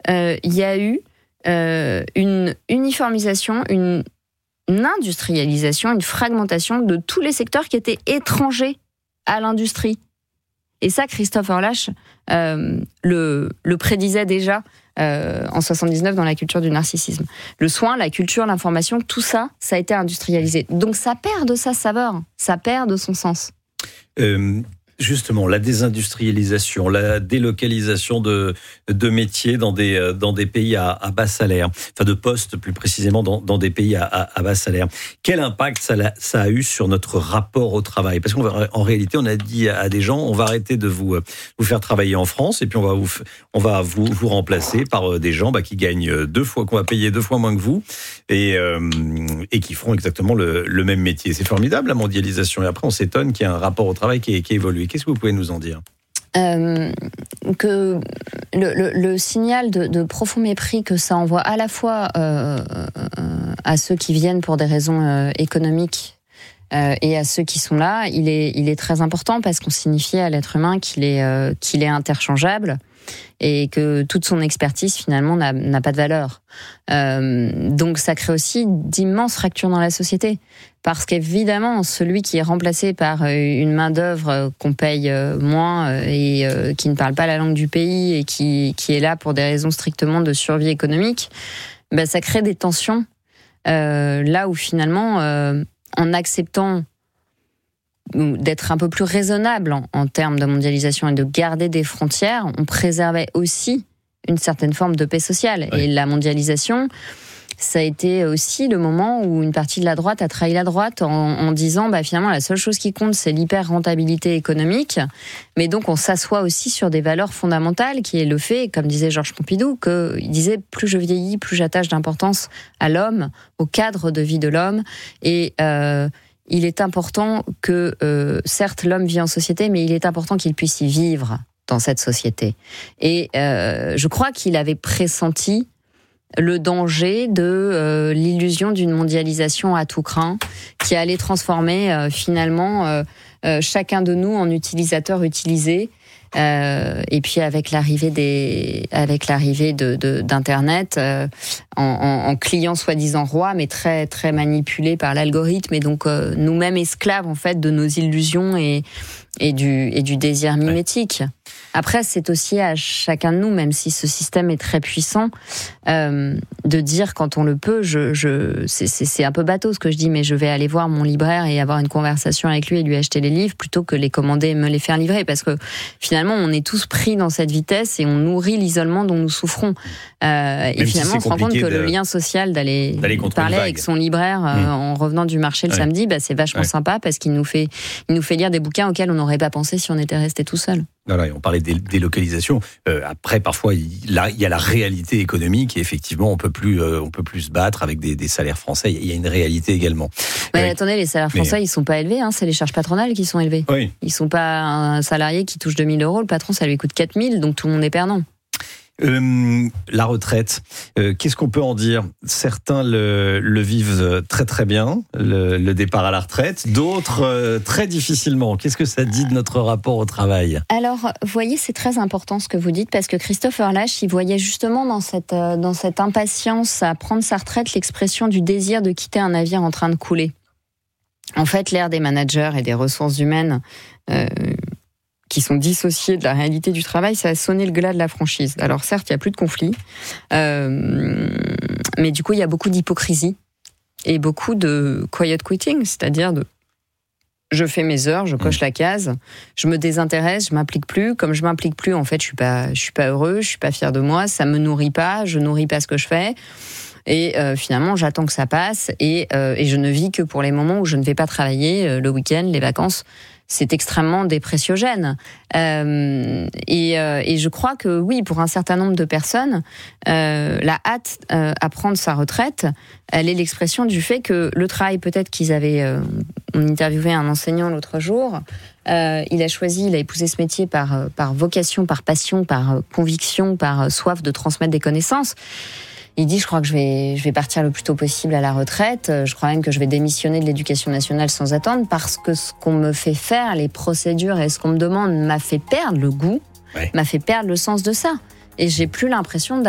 il y a eu une uniformisation, une industrialisation, une fragmentation de tous les secteurs qui étaient étrangers à l'industrie. Et ça, Christophe Orlash le prédisait déjà en 79 dans La culture du narcissisme. Le soin, la culture, l'information, tout ça, ça a été industrialisé. Donc ça perd de sa saveur, ça perd de son sens. Justement, la désindustrialisation, la délocalisation de métiers dans des pays à bas salaire, enfin de postes plus précisément dans des pays à bas salaire. Quel impact ça a eu sur notre rapport au travail ? Parce qu'en réalité, on a dit à des gens, on va arrêter de vous faire travailler en France et puis on va vous remplacer par des gens qui gagnent qu'on va payer 2 fois moins que vous et qui feront exactement le même métier. C'est formidable la mondialisation. Et après, on s'étonne qu'il y ait un rapport au travail qui évolue. Qu'est-ce que vous pouvez nous en dire ? Que le signal de profond mépris que ça envoie à la fois à ceux qui viennent pour des raisons économiques et à ceux qui sont là, il est très important parce qu'on signifie à l'être humain qu'il est interchangeable et que toute son expertise finalement n'a pas de valeur. Donc ça crée aussi d'immenses fractures dans la société. Parce qu'évidemment, celui qui est remplacé par une main-d'œuvre qu'on paye moins et qui ne parle pas la langue du pays et qui est là pour des raisons strictement de survie économique, ça crée des tensions. Là où finalement, en acceptant d'être un peu plus raisonnable en termes de mondialisation et de garder des frontières, on préservait aussi une certaine forme de paix sociale. Oui. Et la mondialisation, ça a été aussi le moment où une partie de la droite a trahi la droite en disant finalement la seule chose qui compte c'est l'hyper-rentabilité économique, mais donc on s'assoit aussi sur des valeurs fondamentales qui est le fait, comme disait Georges Pompidou, qu'il disait plus je vieillis, plus j'attache d'importance à l'homme, au cadre de vie de l'homme, et il est important que, certes l'homme vit en société, mais il est important qu'il puisse y vivre dans cette société. Et je crois qu'il avait pressenti le danger de l'illusion d'une mondialisation à tout crin qui allait transformer finalement chacun de nous en utilisateur utilisé. Et puis avec l'arrivée d'Internet, en client soi-disant roi, mais très très manipulé par l'algorithme, et donc nous-mêmes esclaves en fait de nos illusions et du désir mimétique. Après, c'est aussi à chacun de nous, même si ce système est très puissant, de dire quand on le peut, c'est un peu bateau ce que je dis, mais je vais aller voir mon libraire et avoir une conversation avec lui et lui acheter les livres plutôt que les commander et me les faire livrer, parce que finalement, on est tous pris dans cette vitesse et on nourrit l'isolement dont nous souffrons. Et finalement, on se rend compte que le lien social d'aller parler avec son libraire en revenant du marché le samedi, c'est vachement sympa parce qu'il nous fait lire des bouquins auxquels on n'aurait pas pensé si on était resté tout seul. Voilà, on parlait de délocalisation. Après, parfois, il y a la réalité économique et effectivement, on peut plus se battre avec des salaires français. Il y a une réalité également. Mais attendez, les salaires français, ils sont pas élevés. C'est les charges patronales qui sont élevées. Oui. Ils sont pas un salarié qui touche 2 000 €. Le patron, ça lui coûte 4 000, donc tout le monde est perdant. La retraite, qu'est-ce qu'on peut en dire ? Certains le vivent très très bien, le départ à la retraite, d'autres très difficilement. Qu'est-ce que ça dit de notre rapport au travail ? Alors, vous voyez, c'est très important ce que vous dites, parce que Christophe Orlash, il voyait justement dans cette impatience à prendre sa retraite l'expression du désir de quitter un navire en train de couler. En fait, l'ère des managers et des ressources humaines qui sont dissociés de la réalité du travail, ça a sonné le glas de la franchise. Alors certes, il n'y a plus de conflit, mais du coup, il y a beaucoup d'hypocrisie et beaucoup de quiet quitting, c'est-à-dire je fais mes heures, je coche la case, je me désintéresse, je m'implique plus. Comme je m'implique plus, en fait, je suis pas heureux, je suis pas fier de moi, ça me nourrit pas, je nourris pas ce que je fais. Et finalement, j'attends que ça passe et je ne vis que pour les moments où je ne vais pas travailler, le week-end, les vacances. C'est extrêmement dépressiogène. Et je crois que oui, pour un certain nombre de personnes, la hâte à prendre sa retraite, elle est l'expression du fait que le travail, peut-être qu'ils avaient... on interviewait un enseignant l'autre jour, il a épousé ce métier par vocation, par passion, par conviction, par soif de transmettre des connaissances. Il dit, je crois que je vais partir le plus tôt possible à la retraite. Je crois même que je vais démissionner de l'éducation nationale sans attendre parce que ce qu'on me fait faire, les procédures et ce qu'on me demande m'a fait perdre le goût, m'a fait perdre le sens de ça. Et j'ai plus l'impression